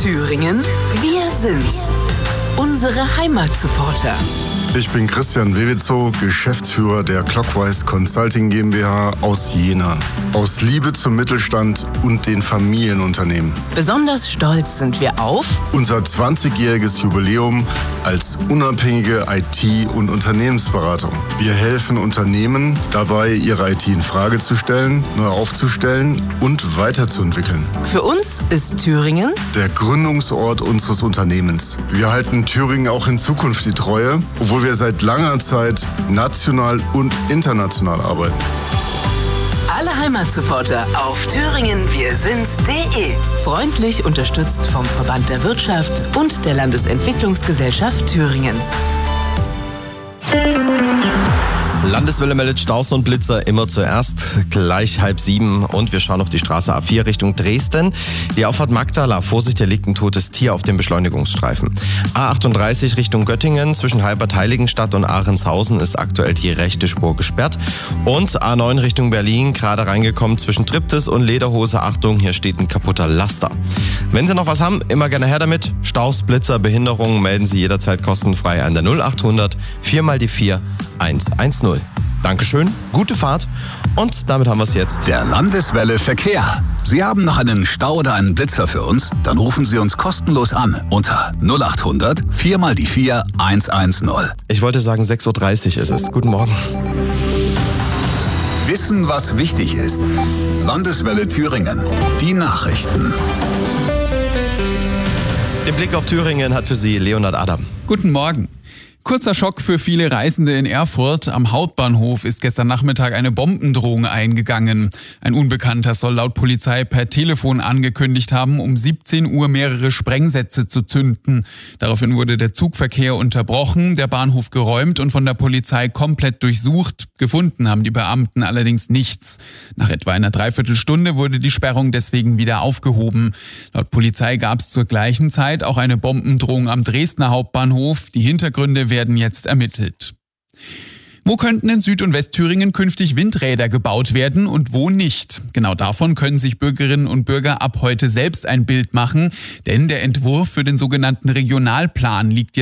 Thüringen, wir sind's. Unsere Heimatsupporter. Ich bin Christian Wewitzow, Geschäftsführer der Clockwise Consulting GmbH aus Jena. Aus Liebe zum Mittelstand und den Familienunternehmen. Besonders stolz sind wir auf unser 20-jähriges Jubiläum als unabhängige IT- und Unternehmensberatung. Wir helfen Unternehmen dabei, ihre IT in Frage zu stellen, neu aufzustellen und weiterzuentwickeln. Für uns ist Thüringen der Gründungsort unseres Unternehmens. Wir halten Thüringen auch in Zukunft die Treue, obwohl wir seit langer Zeit national und international arbeiten. Alle Heimatsupporter auf thüringenwirsinds.de. Freundlich unterstützt vom Verband der Wirtschaft und der Landesentwicklungsgesellschaft Thüringens. Landeswelle meldet Staus und Blitzer immer zuerst, gleich 6:30 und wir schauen auf die Straße A4 Richtung Dresden. Die Auffahrt Magdala, Vorsicht, hier liegt ein totes Tier auf dem Beschleunigungsstreifen. A38 Richtung Göttingen, zwischen Halbert-Heiligenstadt und Ahrenshausen ist aktuell die rechte Spur gesperrt. Und A9 Richtung Berlin, gerade reingekommen zwischen Triptis und Lederhose, Achtung, hier steht ein kaputter Laster. Wenn Sie noch was haben, immer gerne her damit. Staus, Blitzer, Behinderungen melden Sie jederzeit kostenfrei an der 0800 4x4 110. Dankeschön, gute Fahrt und damit haben wir es jetzt. Der Landeswelle Verkehr. Sie haben noch einen Stau oder einen Blitzer für uns? Dann rufen Sie uns kostenlos an unter 0800 4x4 110. Ich wollte sagen 6:30 Uhr ist es. Guten Morgen. Wissen, was wichtig ist. Landeswelle Thüringen. Die Nachrichten. Den Blick auf Thüringen hat für Sie Leonhard Adam. Guten Morgen. Kurzer Schock für viele Reisende in Erfurt. Am Hauptbahnhof ist gestern Nachmittag eine Bombendrohung eingegangen. Ein Unbekannter soll laut Polizei per Telefon angekündigt haben, um 17 Uhr mehrere Sprengsätze zu zünden. Daraufhin wurde der Zugverkehr unterbrochen, der Bahnhof geräumt und von der Polizei komplett durchsucht. Gefunden haben die Beamten allerdings nichts. Nach etwa einer Dreiviertelstunde wurde die Sperrung deswegen wieder aufgehoben. Laut Polizei gab es zur gleichen Zeit auch eine Bombendrohung am Dresdner Hauptbahnhof. Die Hintergründe werden jetzt ermittelt. Wo könnten in Süd- und Westthüringen künftig Windräder gebaut werden und wo nicht? Genau davon können sich Bürgerinnen und Bürger ab heute selbst ein Bild machen, denn der Entwurf für den sogenannten Regionalplan liegt jetzt